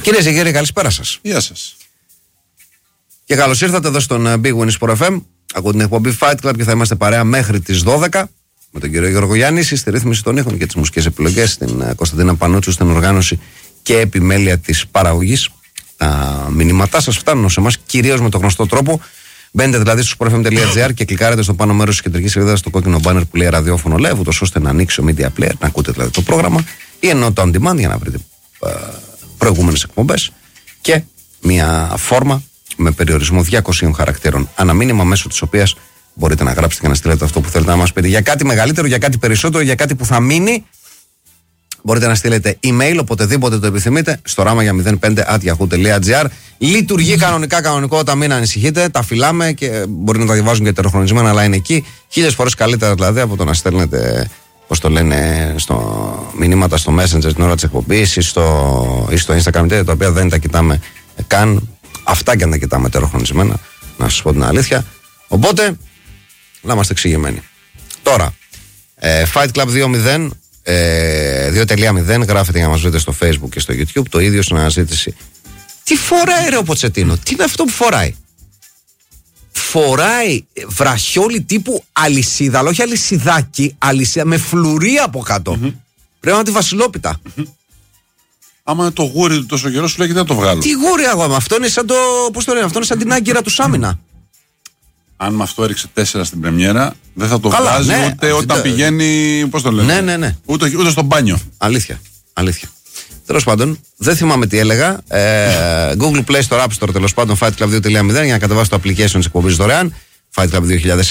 Κυρίες και κύριοι, καλησπέρα σας. Γεια σας. Και καλώς ήρθατε εδώ στον Big Win Sport FM. Ακούω την εκπομπή Fight Club και θα είμαστε παρέα μέχρι τις 12 με τον κύριο Γιώργο Γιάννη στη ρύθμιση των ήχων και τις μουσικές επιλογές, την Κωνσταντίνα Πανούτσου στην οργάνωση και επιμέλεια της παραγωγής. Τα μηνύματά σας φτάνουν σε εμάς κυρίως με τον γνωστό τρόπο. Μπαίνετε δηλαδή στο sportfm.gr και κλικάρετε στο πάνω μέρος της κεντρικής σελίδας στο κόκκινο banner που λέει ραδιόφωνο live, ούτως ώστε να ανοίξει ο media player, να ακούτε δηλαδή το πρόγραμμα, ή ενώ το on demand για να βρείτε προηγούμενες εκπομπές και μια φόρμα με περιορισμό 200 χαρακτήρων αναμήνυμα, μέσω της οποίας μπορείτε να γράψετε και να στείλετε αυτό που θέλετε να μας πείτε. Για κάτι μεγαλύτερο, για κάτι περισσότερο, για κάτι που θα μείνει, μπορείτε να στείλετε email οποτεδήποτε το επιθυμείτε στο rama05@yahoo.gr. Λειτουργεί κανονικό, μην ανησυχείτε, τα φυλάμε και μπορεί να τα διαβάζουν και τεροχρονισμένα, αλλά είναι εκεί 1000 φορές καλύτερα δηλαδή από το να στέλνετε, πώς το λένε, μηνύματα στο Messenger την ώρα της εκπομπής ή στο Instagram, τα οποία δεν τα κοιτάμε καν. Αυτά και αν τα κοιτάμε τεροχρονισμένα, να σας πω την αλήθεια. Οπότε, να είμαστε εξηγημένοι. Τώρα, Fight Club 2.0, 2.0 γράφετε για να μας βρείτε στο Facebook και στο YouTube. Το ίδιο στην αναζήτηση. Τι φοράει ρε ο Ποτσετίνο, τι είναι αυτό που φοράει? Φοράει βραχιόλι τύπου αλυσίδα, αλλά όχι αλυσιδάκι, αλυσίδα με φλουρί από κάτω. Πρέπει να τη βασιλόπιτα. Άμα είναι το γούρι του τόσο καιρό, σου λέει δεν το βγάλω. Τι γούρι αγώμα, αυτό είναι σαν το. Πώς το λένε, αυτό είναι σαν την άγκυρα του Σάμινα. Αν με αυτό έριξε 4 στην πρεμιέρα, δεν θα το βγάζει ούτε όταν πηγαίνει. Πώς το λένε. Ναι. Ούτε στο μπάνιο. Αλήθεια. Τέλος πάντων, δεν θυμάμαι τι έλεγα. Google Play Store, App Store, τέλος πάντων, Fight Club 2.0 για να κατεβάσει το application της εκπομπής δωρεάν. Fight Club